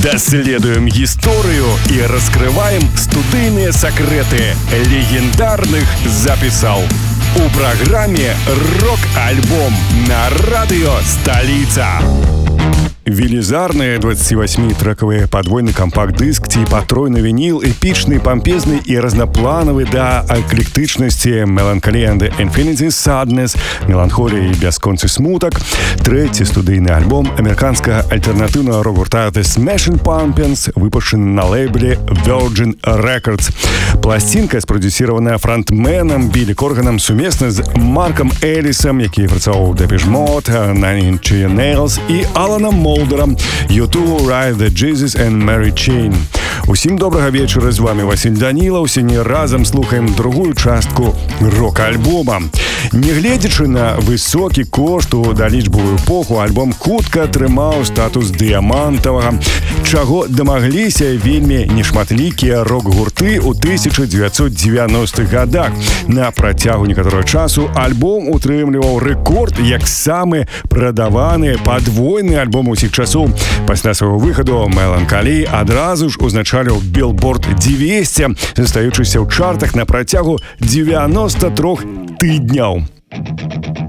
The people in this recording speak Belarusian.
Даследуем гісторыю і раскрываем студыйныя сакрэты легендарных запісаў. У праграме «Рок-альбом» на радыё «Сталіца». Велізарныя 28-трекавыя падвойны кампакт-дыск ці патройны вініл, эпічны, пампезны і разнапланавы да эклектычнасці, Melancholy and the Infinity Sadness, меланхолія і бясконцы смутак. Трэці студыйны альбом амерыканскага альтэрнатыўнага рок-гурта The Smashing Pumpkins, выпушчаны на лейбле Virgin Records. Пласцінка спрадзюсіраваная франтменам Білі Корганам сумесна з Маркам Элісам, які працаваў у Depeche Mode, Nine Inch Nails і Аланам Молдерам, U2, Ride the Jesus and Mary Chain. Усім добрага вечара, з вами Васіль Данілаў. Сёння разам слухаем другую частку рок-альбома. Нягледзячы на высокі кошт у далічбавую эпоху, альбом хутка атрымаў статус дыямантавага, чаго дамагліся вельмі нешматлікія рок-гурты ў 1990-х годах. На працягу некаторага часу альбом утрымліваў рэкорд як самы прадаваны падвойны альбом усіх часоў. Пасля свайго выхаду Melancholy адразу ж узначаліў Billboard 200, застаючыся ў чартах на працягу 93 тыдняў.